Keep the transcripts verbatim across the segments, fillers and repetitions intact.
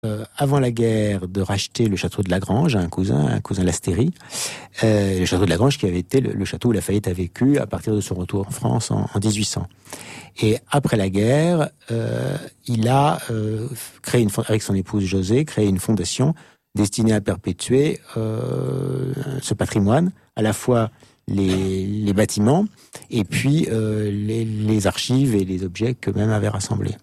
euh, avant la guerre, de racheter le château de Lagrange à un cousin, un cousin Lasteyrie. Euh, le château de Lagrange qui avait été le, le château où Lafayette a vécu à partir de son retour en France en, en dix-huit cents. Et après la guerre, euh, il a euh, créé, une, avec son épouse Josée, créé une fondation destinée à perpétuer euh, ce patrimoine, à la fois les, les bâtiments et puis euh, les, les archives et les objets qu'eux-mêmes avaient rassemblés.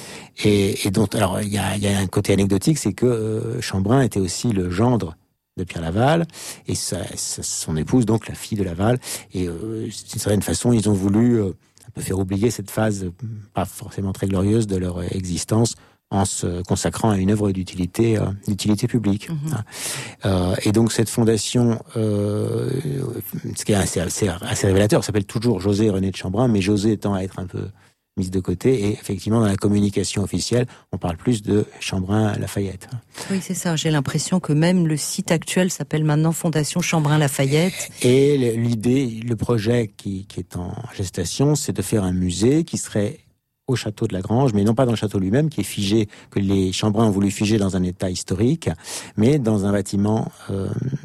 Et, et donc, alors, il y a, y a un côté anecdotique, c'est que euh, Chambrun était aussi le gendre de Pierre Laval, et sa, sa, son épouse, donc la fille de Laval. Et euh, d'une certaine façon, ils ont voulu euh, un peu faire oublier cette phase euh, pas forcément très glorieuse de leur existence, en se consacrant à une œuvre d'utilité, euh, d'utilité publique. Mmh. Euh, et donc cette fondation, euh, ce qui est assez, assez, assez révélateur, s'appelle toujours José René de Chambrun, mais José étant à être un peu mise de côté, et effectivement dans la communication officielle, on parle plus de Chambrun-Lafayette. Oui, c'est ça. J'ai l'impression que même le site actuel s'appelle maintenant Fondation Chambrun-Lafayette. Et l'idée, le projet qui, qui est en gestation, c'est de faire un musée qui serait au château de Lagrange, mais non pas dans le château lui-même, qui est figé, que les Chambrun ont voulu figer dans un état historique, mais dans un bâtiment euh,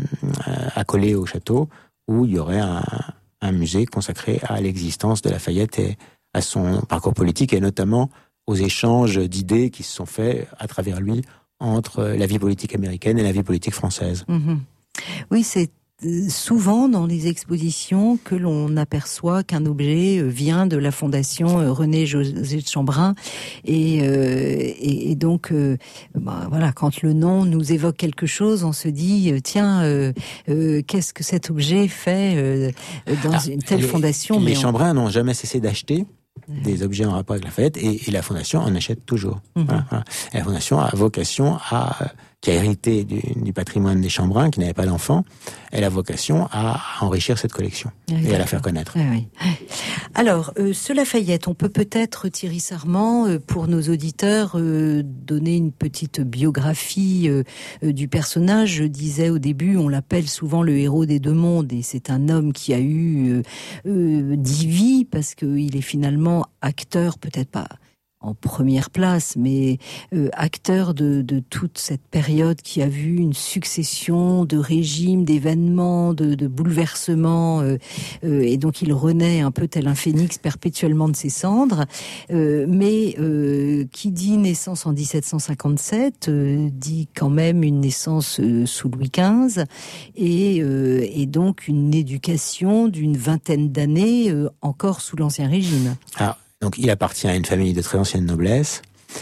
accolé au château, où il y aurait un, un musée consacré à l'existence de Lafayette et à son parcours politique, et notamment aux échanges d'idées qui se sont faits à travers lui entre la vie politique américaine et la vie politique française. Mmh. Oui, c'est souvent dans les expositions que l'on aperçoit qu'un objet vient de la fondation René José de Chambrun, et, euh, et, et donc euh, bah, voilà, quand le nom nous évoque quelque chose, on se dit tiens, euh, euh, qu'est-ce que cet objet fait euh, dans ah, une telle les, fondation. Les mais Chambrun on... n'ont jamais cessé d'acheter des objets en rapport avec Lafayette, et, et la Fondation en achète toujours. Mmh. Voilà, voilà. Et la Fondation a vocation à, qui a hérité du, du patrimoine des Chambrun, qui n'avait pas d'enfants, elle a vocation à enrichir cette collection oui, et d'accord. à la faire connaître. Oui, oui. Alors, euh, ce Lafayette, on peut peut-être, Thierry Sarment, euh, pour nos auditeurs, euh, donner une petite biographie euh, euh, du personnage. Je disais au début, on l'appelle souvent le héros des deux mondes, et c'est un homme qui a eu euh, euh, dix vies, parce qu'il est finalement acteur, peut-être pas en première place, mais euh, acteur de, de toute cette période qui a vu une succession de régimes, d'événements, de, de bouleversements, euh, euh, et donc il renaît un peu tel un phénix perpétuellement de ses cendres. Euh, mais euh, qui dit naissance en dix-sept cent cinquante-sept euh, dit quand même une naissance euh, sous Louis quinze, et, euh, et donc une éducation d'une vingtaine d'années euh, encore sous l'Ancien Régime. Ah. Donc, il appartient à une famille de très ancienne noblesse.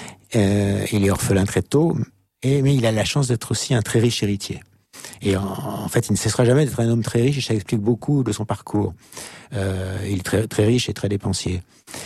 Euh, il est orphelin très tôt, et, mais il a la chance d'être aussi un très riche héritier. Et en, en fait, il ne cessera jamais d'être un homme très riche, et ça explique beaucoup de son parcours. Euh, il est très, très riche et très dépensier.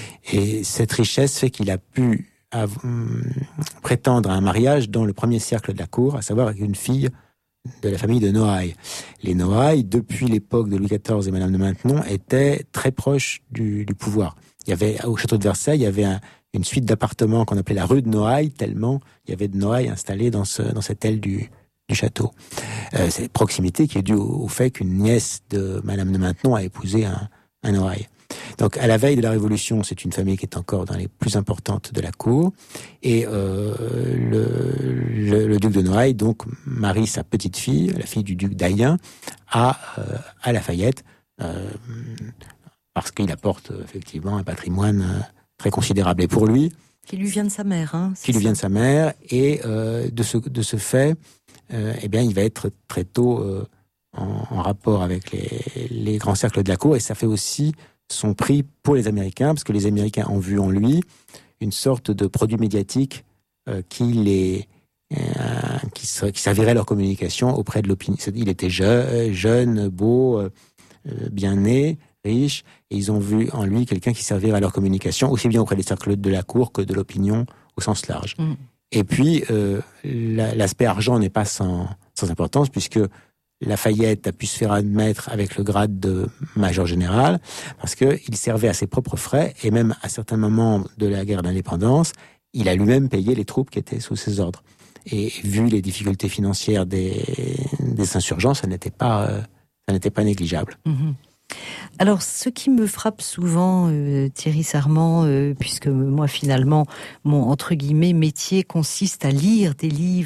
Et cette richesse fait qu'il a pu av- prétendre à un mariage dans le premier cercle de la cour, à savoir avec une fille de la famille de Noailles. Les Noailles, depuis l'époque de Louis quatorze et Madame de Maintenon, étaient très proches du, du pouvoir. Il y avait, au château de Versailles, il y avait un, une suite d'appartements qu'on appelait la rue de Noailles, tellement il y avait de Noailles installés dans, ce, dans cette aile du, du château. Euh, c'est proximité qui est due au, au fait qu'une nièce de Madame de Maintenon a épousé un, un Noailles. Donc, à la veille de la Révolution, c'est une famille qui est encore dans les plus importantes de la cour. Et euh, le, le, le duc de Noailles, donc, marie sa petite fille, la fille du duc d'Ayen, à, euh, à Lafayette, euh, parce qu'il apporte effectivement un patrimoine euh, très considérable. Et pour lui... Qui lui vient de sa mère. Hein, qui lui vient de sa mère. Et euh, de, ce, de ce fait, euh, eh bien, il va être très tôt euh, en, en rapport avec les, les grands cercles de la cour. Et ça fait aussi son prix pour les Américains, parce que les Américains ont vu en lui une sorte de produit médiatique euh, qui les... Euh, qui, qui servirait leur communication auprès de l'opinion. Il était je, jeune, beau, euh, bien né, riche, et ils ont vu en lui quelqu'un qui servirait à leur communication, aussi bien auprès des cercles de la cour que de l'opinion au sens large. Mmh. Et puis, euh, la, l'aspect argent n'est pas sans, sans importance, puisque Lafayette a pu se faire admettre avec le grade de major général, parce qu'il servait à ses propres frais, et même à certains moments de la guerre d'indépendance, il a lui-même payé les troupes qui étaient sous ses ordres. Et vu les difficultés financières des, des insurgents, ça n'était pas, euh, ça n'était pas négligeable. Mmh. Alors, ce qui me frappe souvent, euh, Thierry Sarment, euh, puisque moi, finalement, mon, entre guillemets, métier consiste à lire des livres